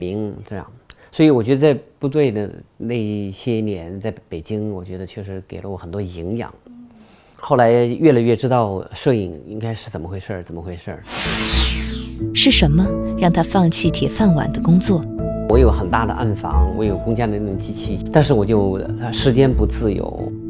名这样。所以我觉得在部队的那些年，在北京，我觉得确实给了我很多营养。后来越来越知道摄影应该是怎么回事。 是什么让他放弃铁饭碗的工作？ 我有很大的暗房，我有公家的那种机器，但是我就时间不自由。